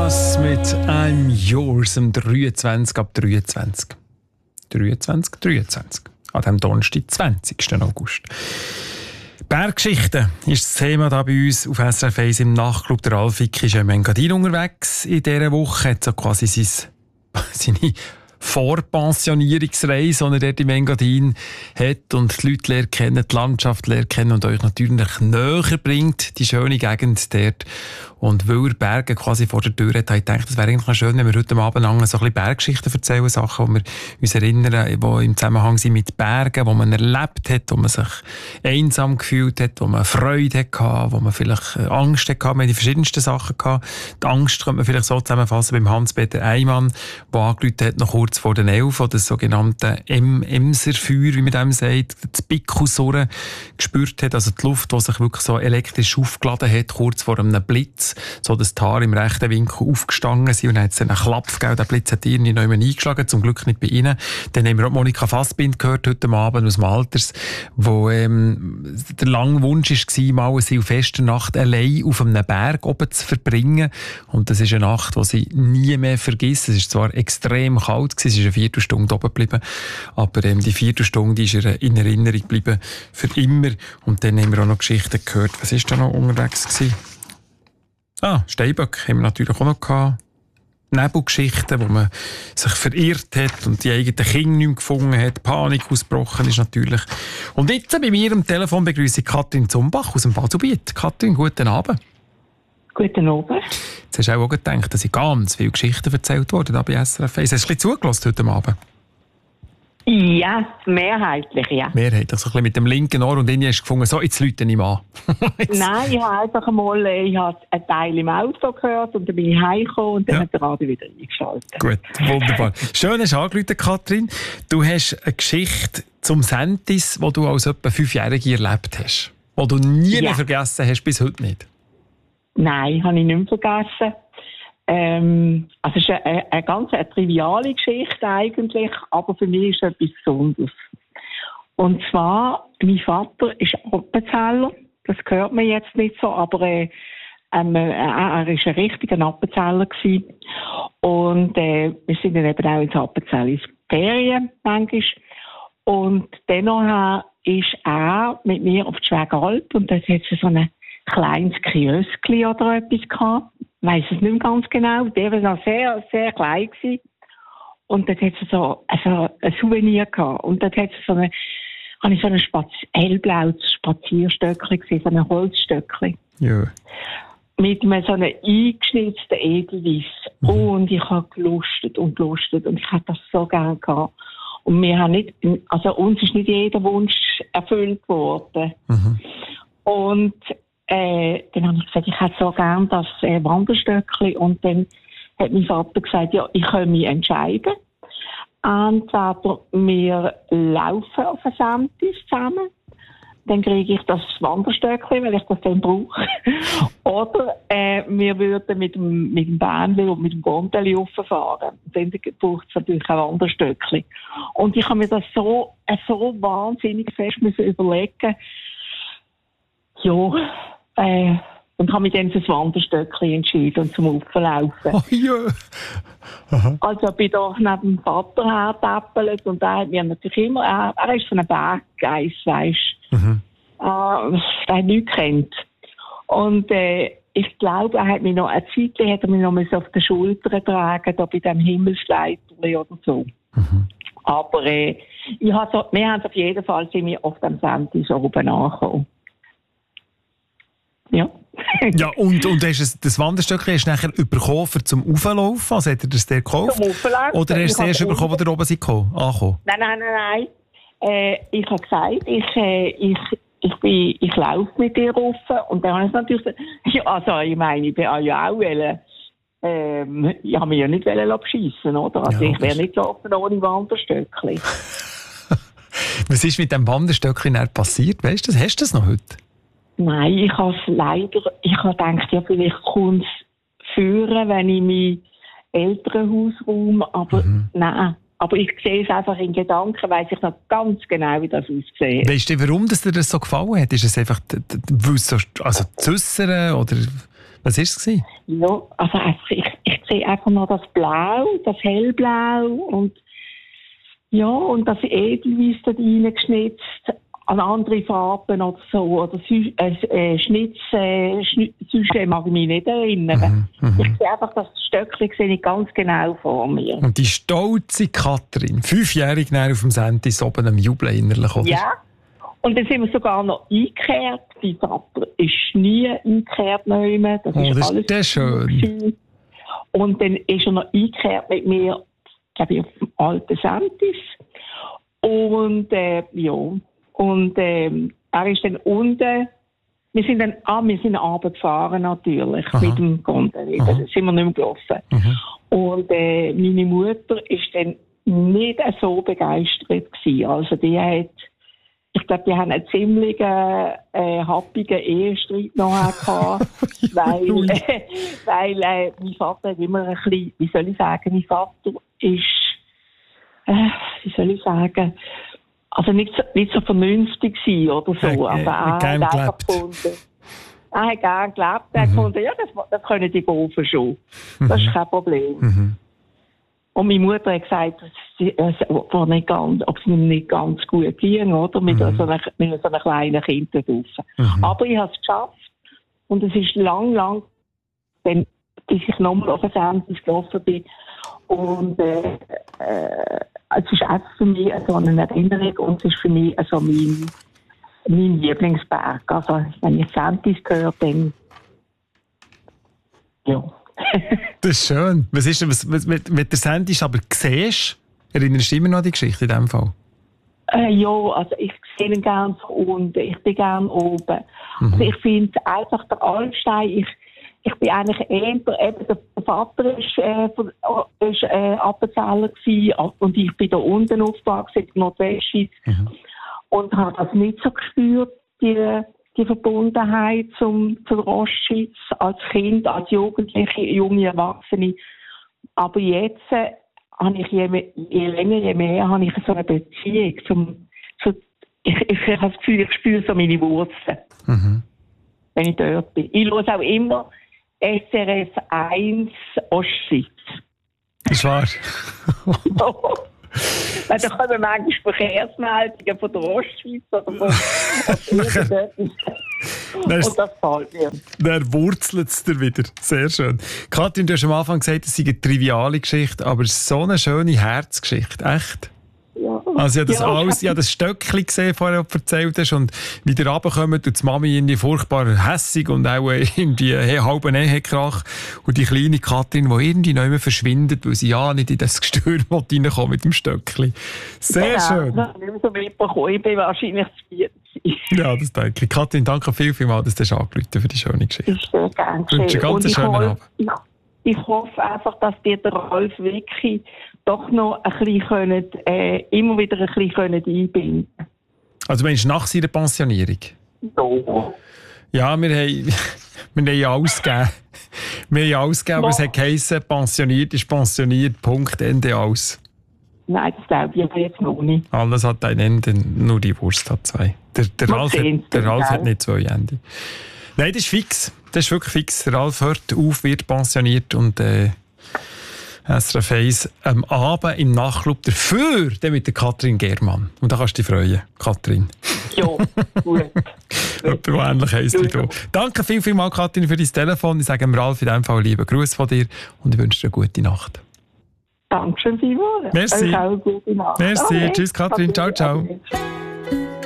das mit I'm Yours am 23 ab 23. 23. An dem Donnerstag, 20. August. Berggeschichten ist das Thema da bei uns auf SRF 1 im Nachtclub. Der Ralfik ist im Engadin unterwegs in dieser Woche. Hat so quasi seine Vorpensionierungsreise, die er dort im Engadin hat und die Leute lernen kennen, die Landschaft lernen kennen und euch natürlich näher bringt, die schöne Gegend dort. Und weil er Berge quasi vor der Tür hat, habe ich gedacht, es wäre eigentlich noch schön, wenn wir heute Abend so ein bisschen Berggeschichten erzählen, Sachen, die wir uns erinnern, die im Zusammenhang sind mit Bergen, wo man erlebt hat, wo man sich einsam gefühlt hat, wo man Freude hatte, wo man vielleicht Angst hatte. Wir haben die verschiedensten Sachen gehabt. Die Angst könnte man vielleicht so zusammenfassen beim Hans-Peter Eymann, der angerufen hat, noch kurz vor den 11, das sogenannte Emserfeuer, wie man dem sagt, das Pickusurren gespürt hat, also die Luft, die sich wirklich so elektrisch aufgeladen hat, kurz vor einem Blitz, so dass die Haare im rechten Winkel aufgestanden sind und dann hat es einen Klapp gegeben, der Blitz hat irgendwie noch eingeschlagen, zum Glück nicht bei ihnen. Dann haben wir auch Monika Fassbind gehört heute Abend aus dem Alters, wo der lange Wunsch war, mal eine Silvesternacht allein auf einem Berg oben zu verbringen, und das ist eine Nacht, die sie nie mehr vergisst. Es ist zwar extrem kalt gewesen, es ist eine Viertelstunde oben geblieben, aber die Viertelstunde ist ihr in Erinnerung geblieben für immer. Und dann haben wir auch noch Geschichten gehört. Was war da noch unterwegs gewesen? Steinböck haben wir natürlich auch noch gehabt. Nebelgeschichten, wo man sich verirrt hat und die eigenen Kinder nicht mehr gefunden hat. Panik ausgebrochen ist natürlich. Und jetzt bei mir am Telefon begrüße ich Katrin Zumbach aus dem Baselbiet. Katrin, guten Abend. Guten Abend. Jetzt hast du auch gedacht, dass ganz viele Geschichten erzählt wurden da bei SRF 1. Hast du ein bisschen zugelassen heute Abend? Ja, mehrheitlich, ja. Mehrheitlich, so ein bisschen mit dem linken Ohr, und dann hast du gefunden, so, jetzt läute ich mal. Nein, ich habe einfach einmal einen Teil im Auto gehört und dann bin ich heimgekommen und dann hat der Radio wieder eingeschaltet. Gut, wunderbar. Schön, hast du angerufen, Katrin. Du hast eine Geschichte zum Sentis, die du als etwa 5-Jährige erlebt hast, die du nie mehr vergessen hast, bis heute nicht. Nein, habe ich nicht mehr vergessen. Also es ist eine ganz triviale Geschichte eigentlich, aber für mich ist es etwas Besonderes. Und zwar, mein Vater ist Appenzeller, das hört man jetzt nicht so, aber er war ein richtiger Appenzeller gewesen. Und wir sind dann eben auch ins Appenzell ins Ferien manchmal. Und dennoch ist er mit mir auf die Schwägalp und dort hat es so ein kleines Kioskli oder etwas gehabt. Ich weiss es nicht mehr ganz genau. Der war noch sehr, sehr klein gewesen. Und dort hat es so ein Souvenir gehabt. Und dort hat es habe ich so ein hellblaues Spazierstöckchen gesehen, so ein Holzstöckchen. Ja. Mit einem so einem eingeschnitzten Edelweiss. Und ich habe gelustet und ich hatte das so gerne gehabt. Und wir haben uns ist nicht jeder Wunsch erfüllt worden. Und dann habe ich gesagt, ich hätte so gerne das Wanderstöckchen. Und dann hat mein Vater gesagt, ja, ich kann mich entscheiden. Entweder wir laufen auf ein Sentis zusammen, dann kriege ich das Wanderstöckchen, weil ich das dann brauche. Oder wir würden mit dem Bähnchen und mit dem Gondeli rauffahren. Dann braucht es natürlich ein Wanderstöckchen. Und ich habe mir das so wahnsinnig fest müssen überlegen. Ja, und habe mich dann für das Wanderstöckchen entschieden und zum Auflaufen. Oh ja. Also bin da neben dem Vater hergetäppelt und er hat mir natürlich immer, er ist von einem Berggeist, weisst. Er hat nichts gekannt. Und ich glaube, er hat mich noch eine Zeit auf den Schultern tragen, da bei dem Himmelsleiterli oder so. Aber wir haben auf jeden Fall sind wir auf dem Sentis oben angekommen. Ja. Ja, und hast das Wanderstöckchen hast du nachher bekommen zum Auflaufen? Also hat er das dir gekauft? Zum Auflaufen. Oder hast du es erst bekommen, als ihr oben seid angekommen? Nein. Ich habe gesagt, ich laufe mit dir rauf. Und dann habe ich natürlich gesagt, ja, also ich meine, ich bin ja auch ich habe mich ja nicht beschissen, oder? Also ja, ich wäre nicht gelaufen ohne Wanderstöckchen. Was ist mit dem Wanderstöckchen passiert? Weißt du das? Hast du das noch heute? Nein, ich habe gedacht, ja, vielleicht kommt es führen, wenn ich mein Elternhaus räume, aber nein. Aber ich sehe es einfach in Gedanken, weiss ich noch ganz genau, wie das aussieht. Weißt du, warum dir das so gefallen hat? Ist es einfach zu äußern oder was war es? Ja, also ich sehe einfach noch das Blau, das Hellblau und das Edelweiss da reingeschnitzt an andere Farben oder so. Oder sonst mag ich mich nicht erinnern. Ich sehe einfach, das Stöckchen sehe ich ganz genau vor mir. Und die stolze Katrin, 5-jährig auf dem Sentis oben am Jubeln innerlich, oder? Ja. Und dann sind wir sogar noch eingekehrt. Mein Vater ist nie eingekehrt. Das ist alles das schön. Und dann ist er noch eingekehrt mit mir, glaube ich, auf dem alten Sentis. Und er ist dann unten. Wir sind runter gefahren natürlich. Aha. Mit dem Gondel. Da sind wir nicht mehr gelaufen. Aha. Und meine Mutter ist dann nicht so begeistert gewesen. Also ich glaube, die haben einen ziemlich happigen Ehestreit nachher gehabt, weil mein Vater hat immer ein bisschen, wie soll ich sagen, mein Vater ist, also nicht so vernünftig gewesen oder so. Also er hat einfach gefunden, er hat gerne gelebt, er hat gefunden, ja, das können die Golfen schon. Das ist kein Problem. Und meine Mutter hat gesagt, ob es mir nicht ganz gut ging, oder? Mit so einem kleinen Kind da draussen. Aber ich habe es geschafft. Und es ist lang, bis ich nochmal auf ein Sentis gelaufen bin. Und es ist einfach für mich so eine Erinnerung und es ist für mich so mein Lieblingsberg. Also, wenn ich Sentis höre, dann ja. Das ist schön. Was ist denn, was mit der Sentis aber siehst? Erinnerst du immer noch an die Geschichte in diesem Fall? Ja, also ich sehe ihn gerne von unten. Ich bin gerne oben. Also ich finde einfach der Altstein, ich bin eigentlich eben der Vater ist Appenzeller gewesen und ich bin da unten aufgewachsen, in der Nordwestschweiz. Und habe das nicht so gespürt, die Verbundenheit zur Ostschweiz als Kind, als Jugendliche, junge Erwachsene. Aber jetzt habe ich je länger, je mehr habe ich so eine Beziehung ich habe das Gefühl, ich spüre so meine Wurzeln, wenn ich dort bin. Ich höre auch immer SRF 1 Ostschweiz. Das ist wahr. Weil da kommen manchmal Verkehrsmeldungen von der Ostschweiz oder von und das gefällt mir. Dann wurzelt es dir wieder. Sehr schön. Katrin, du hast am Anfang gesagt, es sei eine triviale Geschichte, aber es ist so eine schöne Herzgeschichte. Echt? Ja. Also ich habe das Stöckchen gesehen, vorher erzählt hast, und wie ihr runterkommt und die Mami irgendwie furchtbar hässig und auch irgendwie halben Ehekrach und die kleine Katrin, die irgendwie noch immer verschwindet, weil sie ja nicht in das Gestür reinkommt mit dem Stöckchen. Sehr schön. Ich habe nicht mehr so mitbekommen. Ich bin wahrscheinlich zu spät. Ja, das denke ich. Katrin, danke vielmals, dass du dich angerufen hast für die schöne Geschichte. Das ist sehr gerne. Ich wünsche einen ganz schönen Abend. Ich hoffe einfach, dass dir der Ralf wirklich doch noch ein bisschen immer wieder ein bisschen einbinden. Also meinst du nach seiner Pensionierung? Ja, wir haben ja alles gegeben. Aber es hat geheissen, pensioniert ist pensioniert, Punkt, Ende, aus. Nein, das glaube ich jetzt noch nicht. Alles hat ein Ende, nur die Wurst hat zwei. Der Ralf hat nicht zwei Ende. Nein, das ist fix. Das ist wirklich fix. Der Ralf hört auf, wird pensioniert und SRF 1 am Abend im Nachtclub dafür dann mit der Katrin Germann. Und da kannst du dich freuen, Katrin. Ja, gut. Jemand, der ähnlich heisst wie du. Danke vielmals, Katrin, für dein Telefon. Ich sage dem Ralf in diesem Fall lieben Gruß von dir und ich wünsche dir eine gute Nacht. Dankeschön vielmals. Merci. Euch auch eine gute Nacht. Merci. Okay. Tschüss, Katrin. Ciao, ciao.